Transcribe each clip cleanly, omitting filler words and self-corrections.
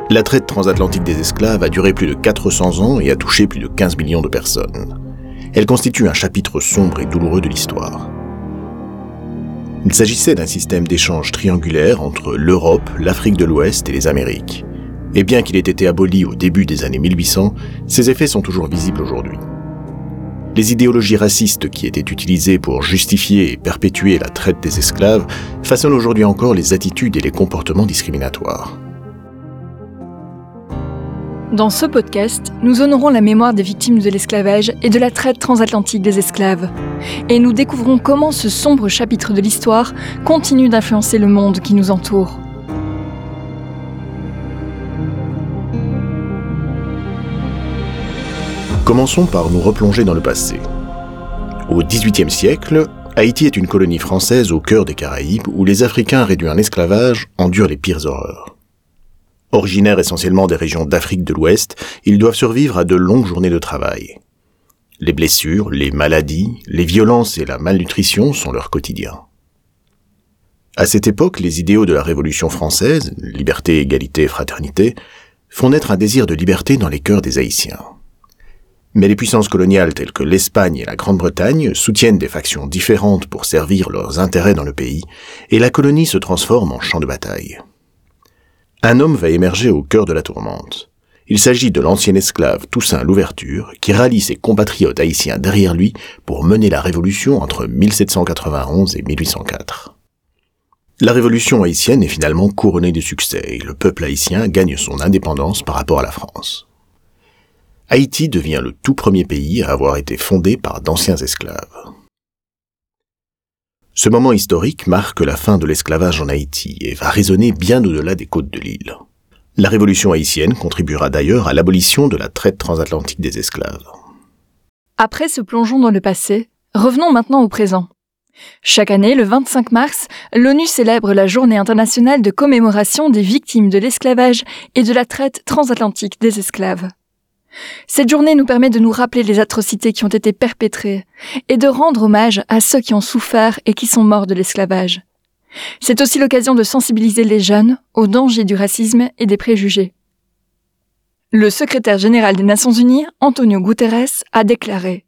La traite transatlantique des esclaves a duré plus de 400 ans et a touché plus de 15 millions de personnes. Elle constitue un chapitre sombre et douloureux de l'histoire. Il s'agissait d'un système d'échange triangulaire entre l'Europe, l'Afrique de l'Ouest et les Amériques. Et bien qu'il ait été aboli au début des années 1800, ses effets sont toujours visibles aujourd'hui. Les idéologies racistes qui étaient utilisées pour justifier et perpétuer la traite des esclaves façonnent aujourd'hui encore les attitudes et les comportements discriminatoires. Dans ce podcast, nous honorons la mémoire des victimes de l'esclavage et de la traite transatlantique des esclaves. Et nous découvrons comment ce sombre chapitre de l'histoire continue d'influencer le monde qui nous entoure. Commençons par nous replonger dans le passé. Au XVIIIe siècle, Haïti est une colonie française au cœur des Caraïbes où les Africains réduits en esclavage endurent les pires horreurs. Originaires essentiellement des régions d'Afrique de l'Ouest, ils doivent survivre à de longues journées de travail. Les blessures, les maladies, les violences et la malnutrition sont leur quotidien. À cette époque, les idéaux de la Révolution française, liberté, égalité, fraternité, font naître un désir de liberté dans les cœurs des Haïtiens. Mais les puissances coloniales telles que l'Espagne et la Grande-Bretagne soutiennent des factions différentes pour servir leurs intérêts dans le pays, et la colonie se transforme en champ de bataille. Un homme va émerger au cœur de la tourmente. Il s'agit de l'ancien esclave Toussaint Louverture, qui rallie ses compatriotes haïtiens derrière lui pour mener la révolution entre 1791 et 1804. La révolution haïtienne est finalement couronnée de succès et le peuple haïtien gagne son indépendance par rapport à la France. Haïti devient le tout premier pays à avoir été fondé par d'anciens esclaves. Ce moment historique marque la fin de l'esclavage en Haïti et va résonner bien au-delà des côtes de l'île. La révolution haïtienne contribuera d'ailleurs à l'abolition de la traite transatlantique des esclaves. Après ce plongeon dans le passé, revenons maintenant au présent. Chaque année, le 25 mars, l'ONU célèbre la Journée internationale de commémoration des victimes de l'esclavage et de la traite transatlantique des esclaves. Cette journée nous permet de nous rappeler les atrocités qui ont été perpétrées et de rendre hommage à ceux qui ont souffert et qui sont morts de l'esclavage. C'est aussi l'occasion de sensibiliser les jeunes aux dangers du racisme et des préjugés. Le secrétaire général des Nations Unies, Antonio Guterres, a déclaré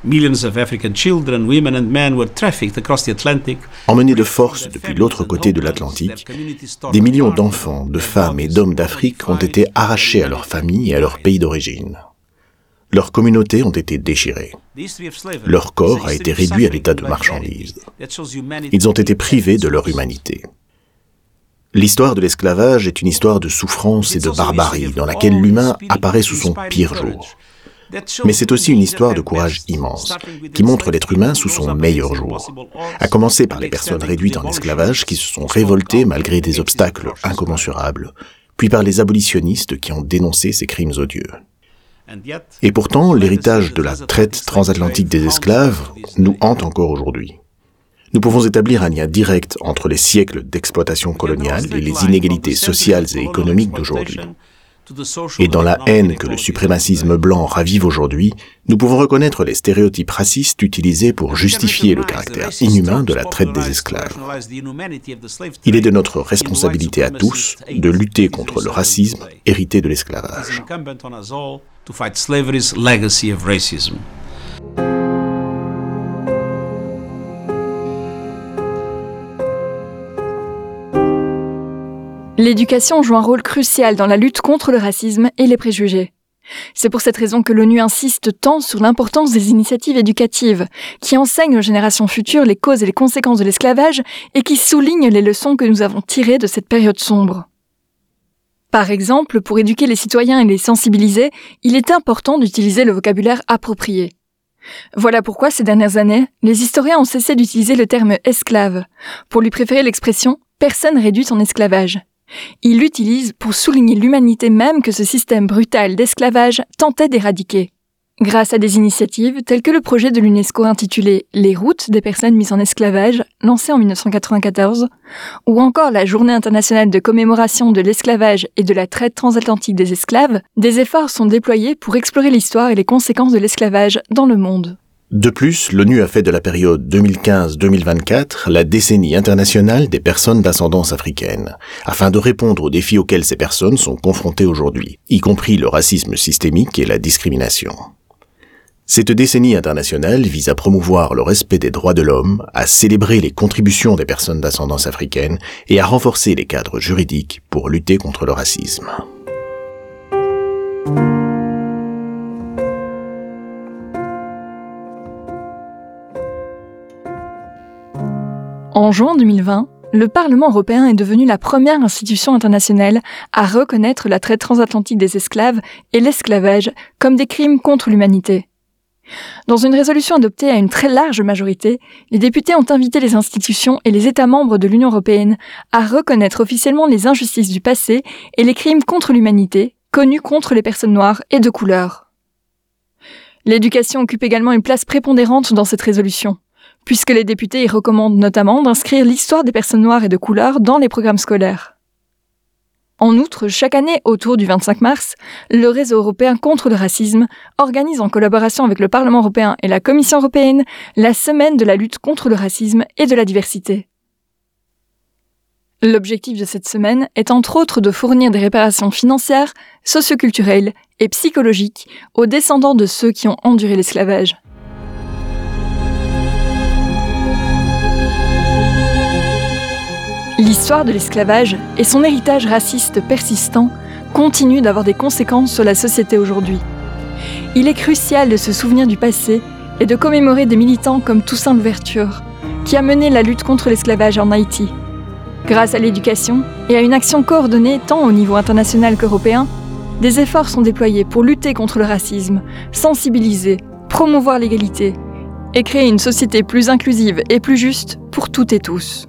Emmenés de force depuis l'autre côté de l'Atlantique, des millions d'enfants, de femmes et d'hommes d'Afrique ont été arrachés à leurs familles et à leur pays d'origine. Leurs communautés ont été déchirées. Leur corps a été réduit à l'état de marchandises. Ils ont été privés de leur humanité. L'histoire de l'esclavage est une histoire de souffrance et de barbarie dans laquelle l'humain apparaît sous son pire jour. Mais c'est aussi une histoire de courage immense, qui montre l'être humain sous son meilleur jour, à commencer par les personnes réduites en esclavage qui se sont révoltées malgré des obstacles incommensurables, puis par les abolitionnistes qui ont dénoncé ces crimes odieux. Et pourtant, l'héritage de la traite transatlantique des esclaves nous hante encore aujourd'hui. Nous pouvons établir un lien direct entre les siècles d'exploitation coloniale et les inégalités sociales et économiques d'aujourd'hui. Et dans la haine que le suprémacisme blanc ravive aujourd'hui, nous pouvons reconnaître les stéréotypes racistes utilisés pour justifier le caractère inhumain de la traite des esclaves. Il est de notre responsabilité à tous de lutter contre le racisme hérité de l'esclavage. L'éducation joue un rôle crucial dans la lutte contre le racisme et les préjugés. C'est pour cette raison que l'ONU insiste tant sur l'importance des initiatives éducatives, qui enseignent aux générations futures les causes et les conséquences de l'esclavage et qui soulignent les leçons que nous avons tirées de cette période sombre. Par exemple, pour éduquer les citoyens et les sensibiliser, il est important d'utiliser le vocabulaire approprié. Voilà pourquoi, ces dernières années, les historiens ont cessé d'utiliser le terme « esclave » pour lui préférer l'expression « personne réduite en esclavage ». Ils l'utilisent pour souligner l'humanité même que ce système brutal d'esclavage tentait d'éradiquer. Grâce à des initiatives telles que le projet de l'UNESCO intitulé « Les routes des personnes mises en esclavage » lancé en 1994, ou encore la Journée internationale de commémoration de l'esclavage et de la traite transatlantique des esclaves, des efforts sont déployés pour explorer l'histoire et les conséquences de l'esclavage dans le monde. De plus, l'ONU a fait de la période 2015-2024 la décennie internationale des personnes d'ascendance africaine, afin de répondre aux défis auxquels ces personnes sont confrontées aujourd'hui, y compris le racisme systémique et la discrimination. Cette décennie internationale vise à promouvoir le respect des droits de l'homme, à célébrer les contributions des personnes d'ascendance africaine et à renforcer les cadres juridiques pour lutter contre le racisme. En juin 2020, le Parlement européen est devenu la première institution internationale à reconnaître la traite transatlantique des esclaves et l'esclavage comme des crimes contre l'humanité. Dans une résolution adoptée à une très large majorité, les députés ont invité les institutions et les États membres de l'Union européenne à reconnaître officiellement les injustices du passé et les crimes contre l'humanité connus contre les personnes noires et de couleur. L'éducation occupe également une place prépondérante dans cette résolution, puisque les députés y recommandent notamment d'inscrire l'histoire des personnes noires et de couleur dans les programmes scolaires. En outre, chaque année, autour du 25 mars, le Réseau européen contre le racisme organise en collaboration avec le Parlement européen et la Commission européenne la semaine de la lutte contre le racisme et de la diversité. L'objectif de cette semaine est entre autres de fournir des réparations financières, socioculturelles et psychologiques aux descendants de ceux qui ont enduré l'esclavage. L'histoire de l'esclavage et son héritage raciste persistant continuent d'avoir des conséquences sur la société aujourd'hui. Il est crucial de se souvenir du passé et de commémorer des militants comme Toussaint Louverture, qui a mené la lutte contre l'esclavage en Haïti. Grâce à l'éducation et à une action coordonnée tant au niveau international qu'européen, des efforts sont déployés pour lutter contre le racisme, sensibiliser, promouvoir l'égalité et créer une société plus inclusive et plus juste pour toutes et tous.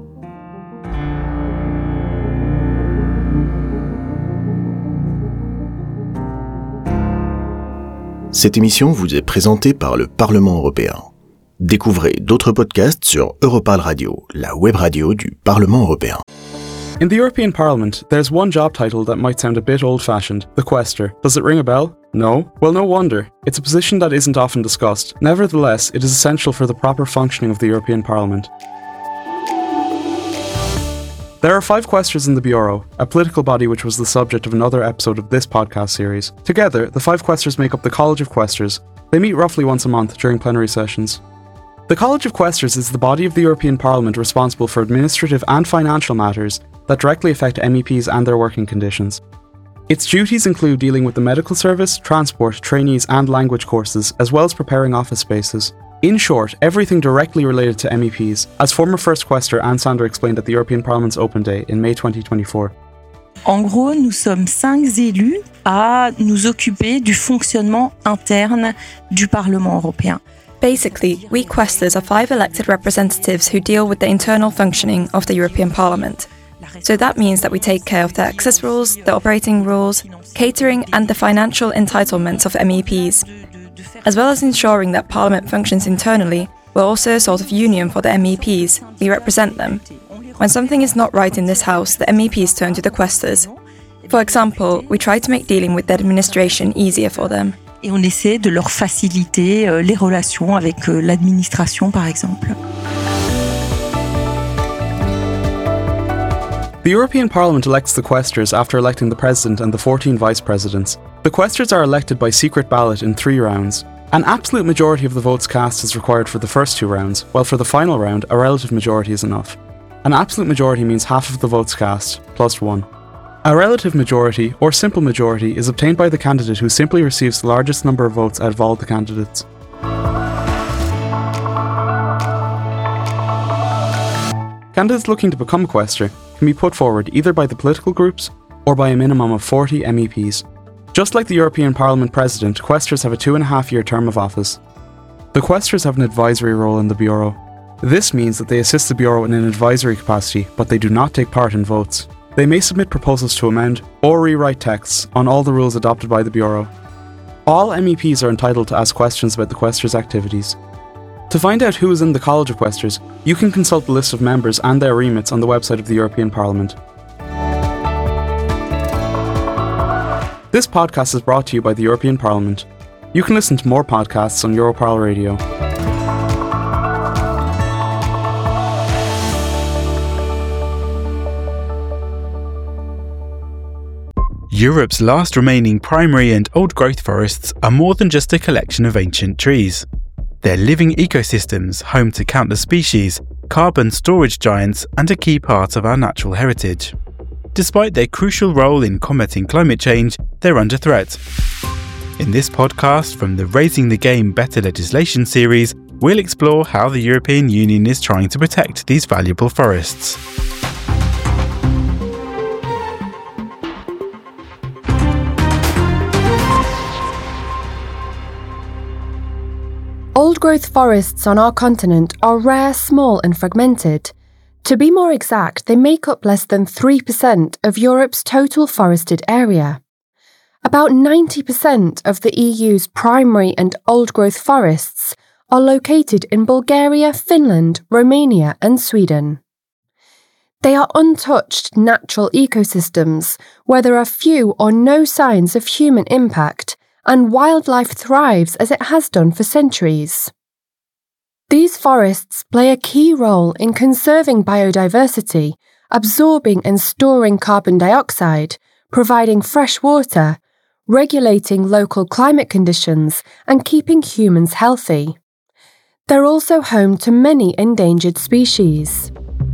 Cette émission vous est présentée par le Parlement européen. Découvrez d'autres podcasts sur Europarl Radio, la web radio du Parlement européen. In the European Parliament, there's one job title that might sound a bit old-fashioned, the Quaestor. Does it ring a bell? No? Well, no wonder. It's a position that isn't often discussed. Nevertheless, it is essential for the proper functioning of the European Parliament. There are 5 Quaestors in the Bureau, a political body which was the subject of another episode of this podcast series. Together, the 5 Quaestors make up the College of Quaestors. They meet roughly once a month during plenary sessions. The College of Quaestors is the body of the European Parliament responsible for administrative and financial matters that directly affect MEPs and their working conditions. Its duties include dealing with the medical service, transport, trainees and language courses, as well as preparing office spaces. In short, everything directly related to MEPs, as former First Quaestor Anne Sander explained at the European Parliament's Open Day in May 2024. En gros, nous sommes 5 élus à nous occuper du fonctionnement interne du Parlement européen. Basically, we Quaestors are 5 elected representatives who deal with the internal functioning of the European Parliament. So that means that we take care of the access rules, the operating rules, catering and the financial entitlements of MEPs. As well as ensuring that Parliament functions internally, we're also a sort of union for the MEPs. We represent them. When something is not right in this House, the MEPs turn to the Quaestors. For example, we try to make dealing with the administration easier for them. Et on essaie de leur faciliter les relations avec l'administration, par exemple. The European Parliament elects the Quaestors after electing the President and the 14 Vice Presidents. The Quaestors are elected by secret ballot in 3 rounds. An absolute majority of the votes cast is required for the first 2 rounds, while for the final round, a relative majority is enough. An absolute majority means half of the votes cast, plus 1. A relative majority, or simple majority, is obtained by the candidate who simply receives the largest number of votes out of all the candidates. Candidates looking to become a Quaestor can be put forward either by the political groups or by a minimum of 40 MEPs. Just like the European Parliament President, Quaestors have a 2.5-year term of office. The Quaestors have an advisory role in the Bureau. This means that they assist the Bureau in an advisory capacity, but they do not take part in votes. They may submit proposals to amend or rewrite texts on all the rules adopted by the Bureau. All MEPs are entitled to ask questions about the Quaestors' activities. To find out who is in the College of Quaestors, you can consult the list of members and their remits on the website of the European Parliament. This podcast is brought to you by the European Parliament. You can listen to more podcasts on Europarl Radio. Europe's last remaining primary and old-growth forests are more than just a collection of ancient trees. They're living ecosystems, home to countless species, carbon storage giants, and a key part of our natural heritage. Despite their crucial role in combating climate change, they're under threat. In this podcast from the Raising the Game Better legislation series, we'll explore how the European Union is trying to protect these valuable forests. Old-growth forests on our continent are rare, small and fragmented. To be more exact, they make up less than 3% of Europe's total forested area. About 90% of the EU's primary and old-growth forests are located in Bulgaria, Finland, Romania and Sweden. They are untouched natural ecosystems where there are few or no signs of human impact, and wildlife thrives as it has done for centuries. These forests play a key role in conserving biodiversity, absorbing and storing carbon dioxide, providing fresh water, regulating local climate conditions, and keeping humans healthy. They're also home to many endangered species.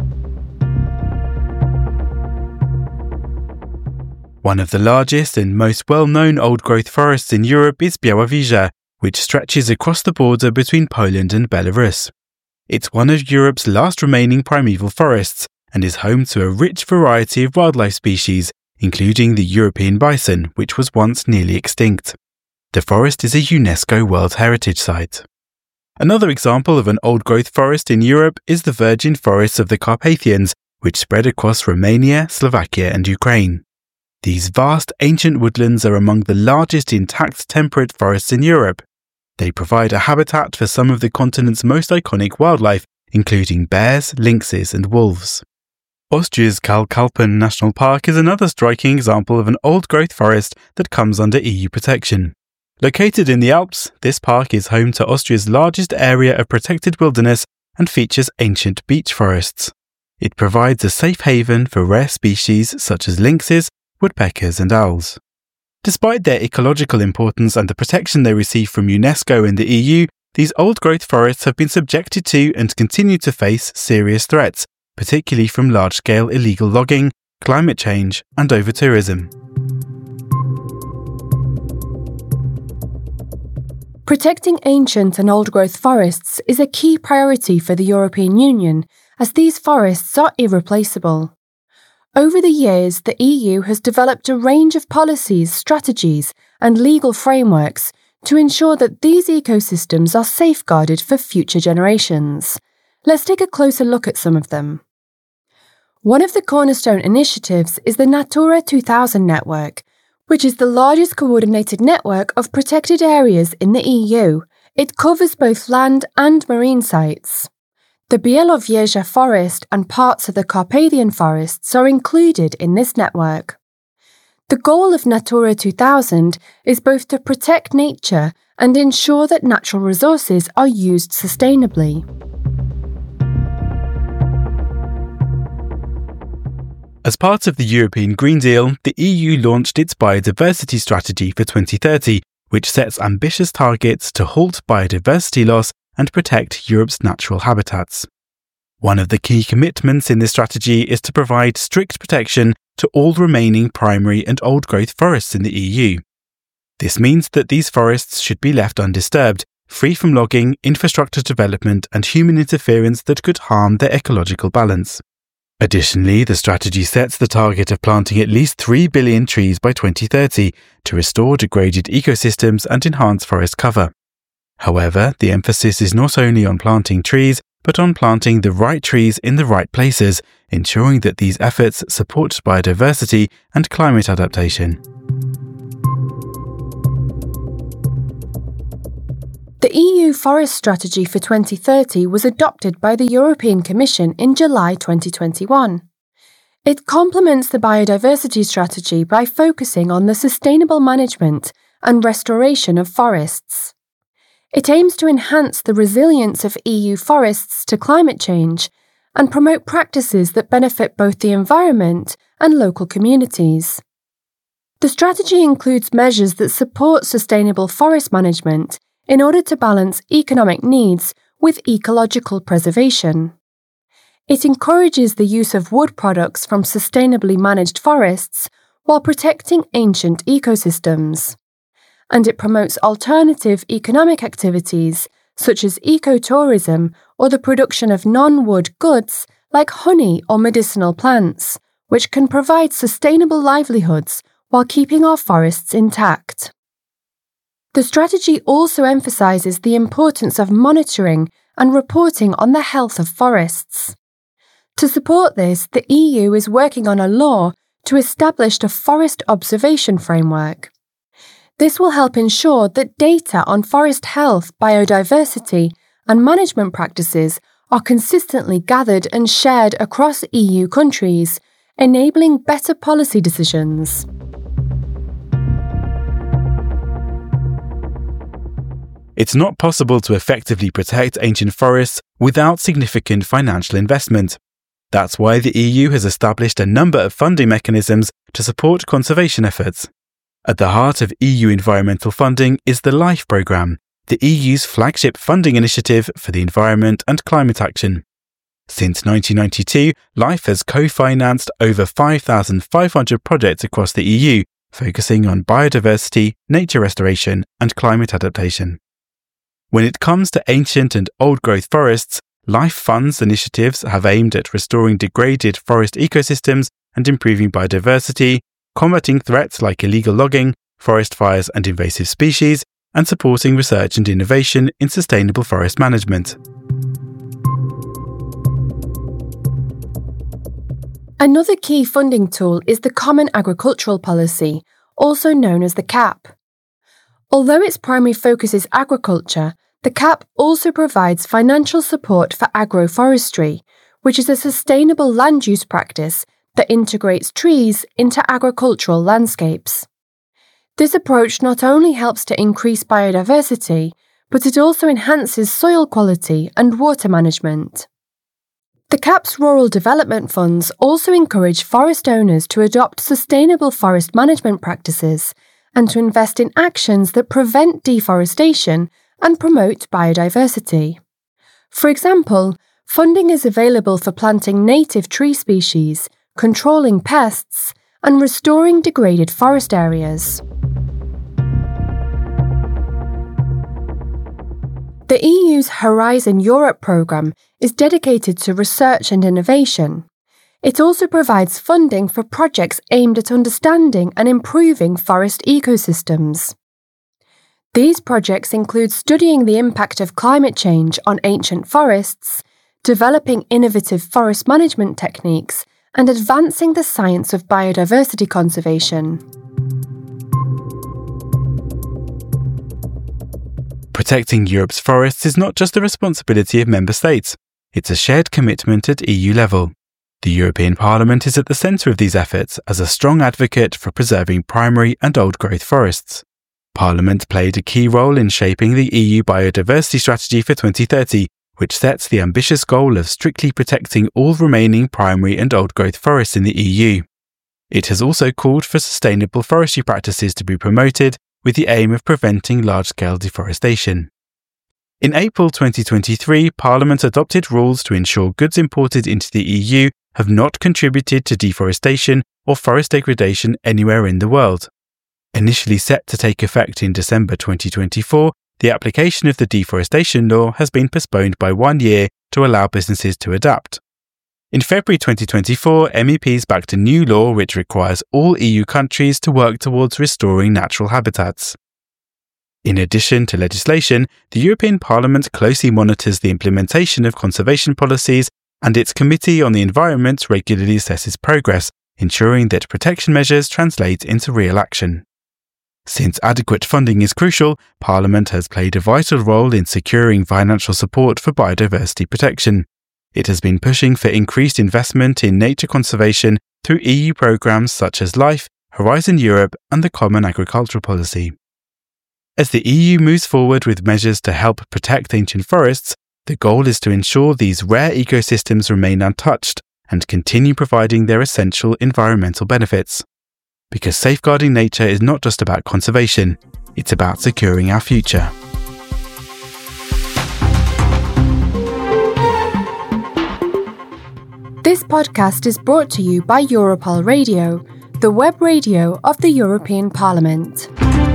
One of the largest and most well-known old-growth forests in Europe is Białowieża, which stretches across the border between Poland and Belarus. It's one of Europe's last remaining primeval forests and is home to a rich variety of wildlife species, including the European bison, which was once nearly extinct. The forest is a UNESCO World Heritage Site. Another example of an old-growth forest in Europe is the virgin forests of the Carpathians, which spread across Romania, Slovakia and Ukraine. These vast ancient woodlands are among the largest intact temperate forests in Europe. They provide a habitat for some of the continent's most iconic wildlife, including bears, lynxes and wolves. Austria's Kalkalpen National Park is another striking example of an old-growth forest that comes under EU protection. Located in the Alps, this park is home to Austria's largest area of protected wilderness and features ancient beech forests. It provides a safe haven for rare species such as lynxes, woodpeckers and owls. Despite their ecological importance and the protection they receive from UNESCO and the EU, these old-growth forests have been subjected to and continue to face serious threats, particularly from large-scale illegal logging, climate change and over-tourism. Protecting ancient and old-growth forests is a key priority for the European Union, as these forests are irreplaceable. Over the years, the EU has developed a range of policies, strategies, and legal frameworks to ensure that these ecosystems are safeguarded for future generations. Let's take a closer look at some of them. One of the cornerstone initiatives is the Natura 2000 network, which is the largest coordinated network of protected areas in the EU. It covers both land and marine sites. The Białowieża forest and parts of the Carpathian forests are included in this network. The goal of Natura 2000 is both to protect nature and ensure that natural resources are used sustainably. As part of the European Green Deal, the EU launched its biodiversity strategy for 2030, which sets ambitious targets to halt biodiversity loss and protect Europe's natural habitats. One of the key commitments in this strategy is to provide strict protection to all remaining primary and old-growth forests in the EU. This means that these forests should be left undisturbed, free from logging, infrastructure development and human interference that could harm their ecological balance. Additionally, the strategy sets the target of planting at least 3 billion trees by 2030 to restore degraded ecosystems and enhance forest cover. However, the emphasis is not only on planting trees, but on planting the right trees in the right places, ensuring that these efforts support biodiversity and climate adaptation. The EU Forest Strategy for 2030 was adopted by the European Commission in July 2021. It complements the biodiversity strategy by focusing on the sustainable management and restoration of forests. It aims to enhance the resilience of EU forests to climate change and promote practices that benefit both the environment and local communities. The strategy includes measures that support sustainable forest management in order to balance economic needs with ecological preservation. It encourages the use of wood products from sustainably managed forests while protecting ancient ecosystems. And it promotes alternative economic activities such as ecotourism or the production of non-wood goods like honey or medicinal plants, which can provide sustainable livelihoods while keeping our forests intact. The strategy also emphasises the importance of monitoring and reporting on the health of forests. To support this, the EU is working on a law to establish a forest observation framework. This will help ensure that data on forest health, biodiversity, and management practices are consistently gathered and shared across EU countries, enabling better policy decisions. It's not possible to effectively protect ancient forests without significant financial investment. That's why the EU has established a number of funding mechanisms to support conservation efforts. At the heart of EU environmental funding is the LIFE programme, the EU's flagship funding initiative for the environment and climate action. Since 1992, LIFE has co-financed over 5,500 projects across the EU, focusing on biodiversity, nature restoration, and climate adaptation. When it comes to ancient and old-growth forests, LIFE funds initiatives have aimed at restoring degraded forest ecosystems and improving biodiversity, combating threats like illegal logging, forest fires and invasive species, and supporting research and innovation in sustainable forest management. Another key funding tool is the Common Agricultural Policy, also known as the CAP. Although its primary focus is agriculture, the CAP also provides financial support for agroforestry, which is a sustainable land use practice that integrates trees into agricultural landscapes. This approach not only helps to increase biodiversity, but it also enhances soil quality and water management. The CAP's rural development funds also encourage forest owners to adopt sustainable forest management practices and to invest in actions that prevent deforestation and promote biodiversity. For example, funding is available for planting native tree species, controlling pests, and restoring degraded forest areas. The EU's Horizon Europe programme is dedicated to research and innovation. It also provides funding for projects aimed at understanding and improving forest ecosystems. These projects include studying the impact of climate change on ancient forests, developing innovative forest management techniques, and advancing the science of biodiversity conservation. Protecting Europe's forests is not just the responsibility of member states, it's a shared commitment at EU level. The European Parliament is at the centre of these efforts as a strong advocate for preserving primary and old-growth forests. Parliament played a key role in shaping the EU Biodiversity Strategy for 2030, which sets the ambitious goal of strictly protecting all remaining primary and old-growth forests in the EU. It has also called for sustainable forestry practices to be promoted with the aim of preventing large-scale deforestation. In April 2023, Parliament adopted rules to ensure goods imported into the EU have not contributed to deforestation or forest degradation anywhere in the world. Initially set to take effect in December 2024, the application of the deforestation law has been postponed by 1 year to allow businesses to adapt. In February 2024, MEPs backed a new law which requires all EU countries to work towards restoring natural habitats. In addition to legislation, the European Parliament closely monitors the implementation of conservation policies, and its Committee on the Environment regularly assesses progress, ensuring that protection measures translate into real action. Since adequate funding is crucial, Parliament has played a vital role in securing financial support for biodiversity protection. It has been pushing for increased investment in nature conservation through EU programmes such as LIFE, Horizon Europe and the Common Agricultural Policy. As the EU moves forward with measures to help protect ancient forests, the goal is to ensure these rare ecosystems remain untouched and continue providing their essential environmental benefits. Because safeguarding nature is not just about conservation, it's about securing our future. This podcast is brought to you by Europol Radio, the web radio of the European Parliament.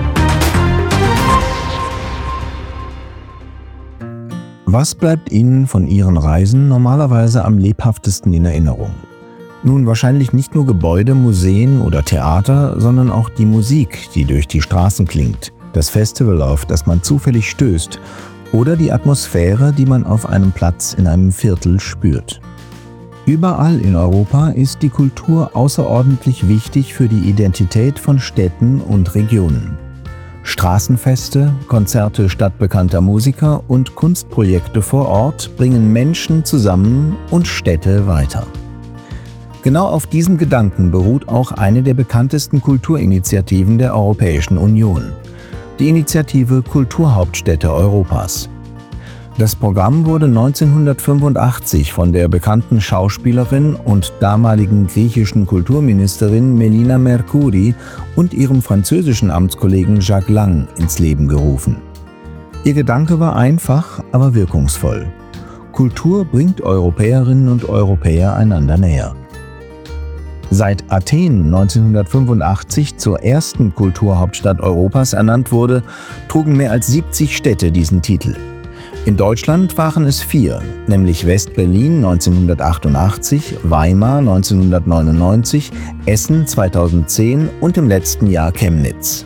Was bleibt Ihnen von Ihren Reisen normalerweise am lebhaftesten in Erinnerung? Nun wahrscheinlich nicht nur Gebäude, Museen oder Theater, sondern auch die Musik, die durch die Straßen klingt, das Festival, auf das man zufällig stößt, oder die Atmosphäre, die man auf einem Platz in einem Viertel spürt. Überall in Europa ist die Kultur außerordentlich wichtig für die Identität von Städten und Regionen. Straßenfeste, Konzerte stadtbekannter Musiker und Kunstprojekte vor Ort bringen Menschen zusammen und Städte weiter. Genau auf diesem Gedanken beruht auch eine der bekanntesten Kulturinitiativen der Europäischen Union, die Initiative Kulturhauptstädte Europas. Das Programm wurde 1985 von der bekannten Schauspielerin und damaligen griechischen Kulturministerin Melina Mercouri und ihrem französischen Amtskollegen Jacques Lang ins Leben gerufen. Ihr Gedanke war einfach, aber wirkungsvoll. Kultur bringt Europäerinnen und Europäer einander näher. Seit Athen 1985 zur ersten Kulturhauptstadt Europas ernannt wurde, trugen mehr als 70 Städte diesen Titel. In Deutschland waren es 4, nämlich West-Berlin 1988, Weimar 1999, Essen 2010 und im letzten Jahr Chemnitz.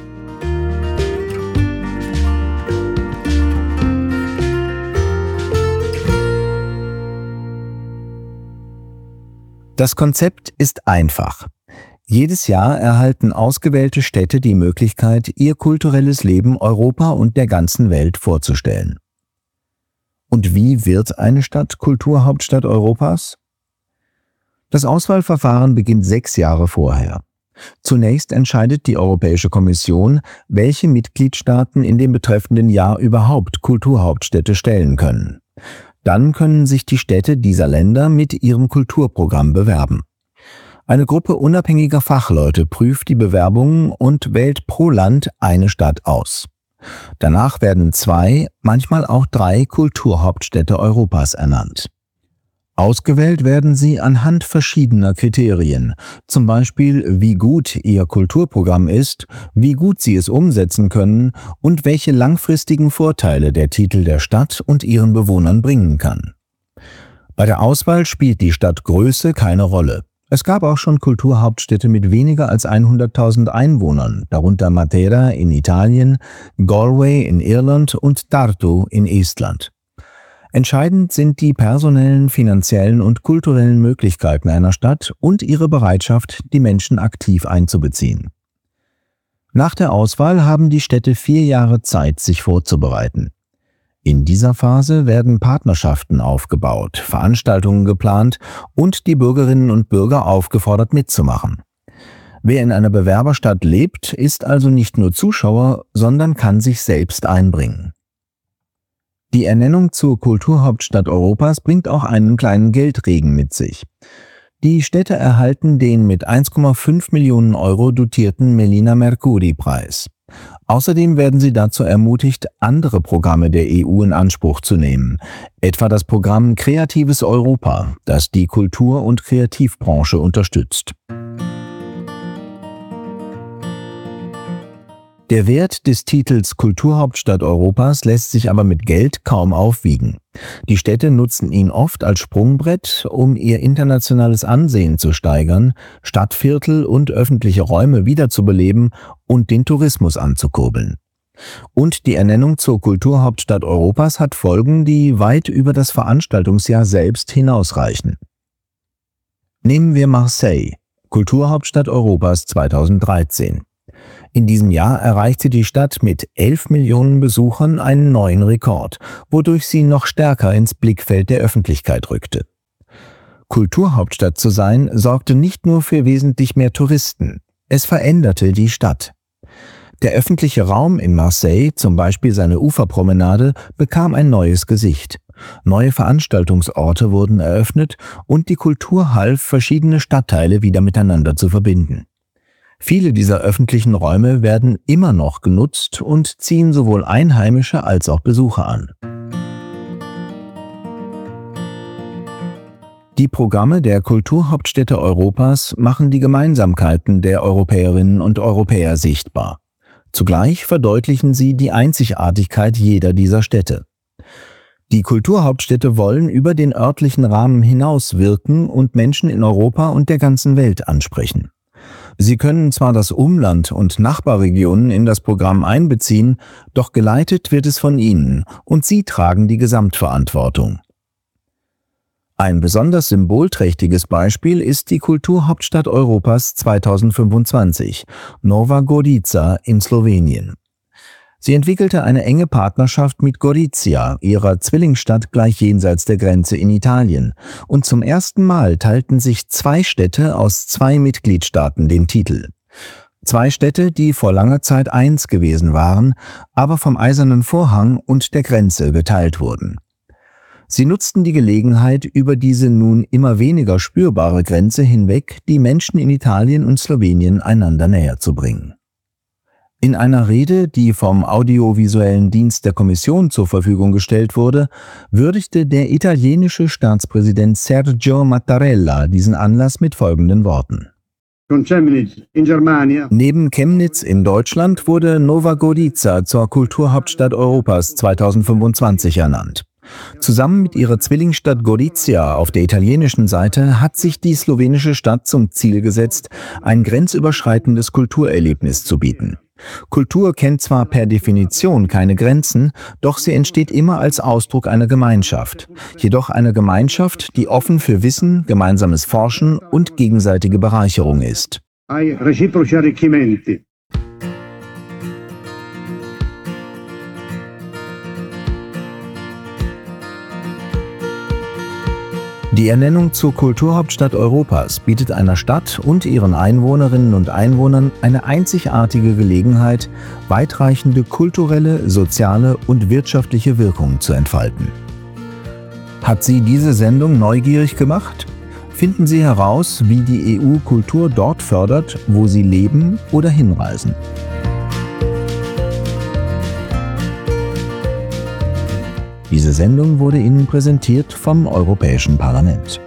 Das Konzept ist einfach. Jedes Jahr erhalten ausgewählte Städte die Möglichkeit, ihr kulturelles Leben Europa und der ganzen Welt vorzustellen. Und wie wird eine Stadt Kulturhauptstadt Europas? Das Auswahlverfahren beginnt 6 Jahre vorher. Zunächst entscheidet die Europäische Kommission, welche Mitgliedstaaten in dem betreffenden Jahr überhaupt Kulturhauptstädte stellen können. Dann können sich die Städte dieser Länder mit ihrem Kulturprogramm bewerben. Eine Gruppe unabhängiger Fachleute prüft die Bewerbungen und wählt pro Land eine Stadt aus. Danach werden 2, manchmal auch 3 Kulturhauptstädte Europas ernannt. Ausgewählt werden sie anhand verschiedener Kriterien, zum Beispiel wie gut ihr Kulturprogramm ist, wie gut sie es umsetzen können und welche langfristigen Vorteile der Titel der Stadt und ihren Bewohnern bringen kann. Bei der Auswahl spielt die Stadtgröße keine Rolle. Es gab auch schon Kulturhauptstädte mit weniger als 100.000 Einwohnern, darunter Matera in Italien, Galway in Irland und Tartu in Estland. Entscheidend sind die personellen, finanziellen und kulturellen Möglichkeiten einer Stadt und ihre Bereitschaft, die Menschen aktiv einzubeziehen. Nach der Auswahl haben die Städte 4 Jahre Zeit, sich vorzubereiten. In dieser Phase werden Partnerschaften aufgebaut, Veranstaltungen geplant und die Bürgerinnen und Bürger aufgefordert mitzumachen. Wer in einer Bewerberstadt lebt, ist also nicht nur Zuschauer, sondern kann sich selbst einbringen. Die Ernennung zur Kulturhauptstadt Europas bringt auch einen kleinen Geldregen mit sich. Die Städte erhalten den mit 1,5 Millionen Euro dotierten Melina Mercouri-Preis. Außerdem werden sie dazu ermutigt, andere Programme der EU in Anspruch zu nehmen, etwa das Programm Kreatives Europa, das die Kultur- und Kreativbranche unterstützt. Der Wert des Titels Kulturhauptstadt Europas lässt sich aber mit Geld kaum aufwiegen. Die Städte nutzen ihn oft als Sprungbrett, um ihr internationales Ansehen zu steigern, Stadtviertel und öffentliche Räume wiederzubeleben und den Tourismus anzukurbeln. Und die Ernennung zur Kulturhauptstadt Europas hat Folgen, die weit über das Veranstaltungsjahr selbst hinausreichen. Nehmen wir Marseille, Kulturhauptstadt Europas 2013. In diesem Jahr erreichte die Stadt mit 11 Millionen Besuchern einen neuen Rekord, wodurch sie noch stärker ins Blickfeld der Öffentlichkeit rückte. Kulturhauptstadt zu sein, sorgte nicht nur für wesentlich mehr Touristen, es veränderte die Stadt. Der öffentliche Raum in Marseille, zum Beispiel seine Uferpromenade, bekam ein neues Gesicht. Neue Veranstaltungsorte wurden eröffnet und die Kultur half, verschiedene Stadtteile wieder miteinander zu verbinden. Viele dieser öffentlichen Räume werden immer noch genutzt und ziehen sowohl Einheimische als auch Besucher an. Die Programme der Kulturhauptstädte Europas machen die Gemeinsamkeiten der Europäerinnen und Europäer sichtbar. Zugleich verdeutlichen sie die Einzigartigkeit jeder dieser Städte. Die Kulturhauptstädte wollen über den örtlichen Rahmen hinaus wirken und Menschen in Europa und der ganzen Welt ansprechen. Sie können zwar das Umland und Nachbarregionen in das Programm einbeziehen, doch geleitet wird es von ihnen und sie tragen die Gesamtverantwortung. Ein besonders symbolträchtiges Beispiel ist die Kulturhauptstadt Europas 2025, Nova Gorica in Slowenien. Sie entwickelte eine enge Partnerschaft mit Gorizia, ihrer Zwillingsstadt gleich jenseits der Grenze in Italien, und zum ersten Mal teilten sich 2 Städte aus 2 Mitgliedstaaten den Titel. 2 Städte, die vor langer Zeit eins gewesen waren, aber vom Eisernen Vorhang und der Grenze geteilt wurden. Sie nutzten die Gelegenheit, über diese nun immer weniger spürbare Grenze hinweg die Menschen in Italien und Slowenien einander näher zu bringen. In einer Rede, die vom audiovisuellen Dienst der Kommission zur Verfügung gestellt wurde, würdigte der italienische Staatspräsident Sergio Mattarella diesen Anlass mit folgenden Worten. Neben Chemnitz in Deutschland wurde Nova Gorica zur Kulturhauptstadt Europas 2025 ernannt. Zusammen mit ihrer Zwillingsstadt Gorizia auf der italienischen Seite hat sich die slowenische Stadt zum Ziel gesetzt, ein grenzüberschreitendes Kulturerlebnis zu bieten. Kultur kennt zwar per Definition keine Grenzen, doch sie entsteht immer als Ausdruck einer Gemeinschaft. Jedoch eine Gemeinschaft, die offen für Wissen, gemeinsames Forschen und gegenseitige Bereicherung ist. Die Ernennung zur Kulturhauptstadt Europas bietet einer Stadt und ihren Einwohnerinnen und Einwohnern eine einzigartige Gelegenheit, weitreichende kulturelle, soziale und wirtschaftliche Wirkung zu entfalten. Hat Sie diese Sendung neugierig gemacht? Finden Sie heraus, wie die EU Kultur dort fördert, wo Sie leben oder hinreisen. Diese Sendung wurde Ihnen präsentiert vom Europäischen Parlament.